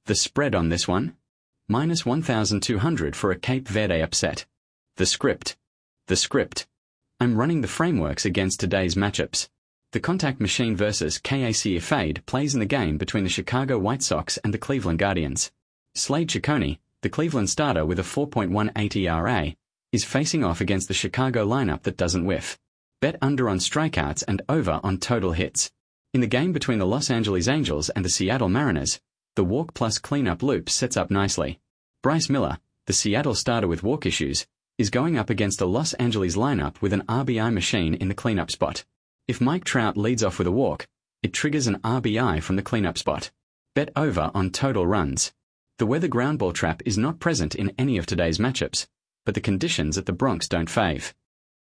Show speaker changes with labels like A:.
A: The spread on this one? Minus 1,200 for a Cape Verde upset. The script. I'm running the frameworks against today's matchups. The contact machine versus KAC Fade plays in the game between the Chicago White Sox and the Cleveland Guardians. Slade Cecconi, the Cleveland starter with a 4.18 ERA, is facing off against the Chicago lineup that doesn't whiff. Bet under on strikeouts and over on total hits. In the game between the Los Angeles Angels and the Seattle Mariners, the walk plus cleanup loop sets up nicely. Bryce Miller, the Seattle starter with walk issues, is going up against a Los Angeles lineup with an RBI machine in the cleanup spot. If Mike Trout leads off with a walk, it triggers an RBI from the cleanup spot. Bet over on total runs. The weather ground ball trap is not present in any of today's matchups, but the conditions at the Bronx don't fave.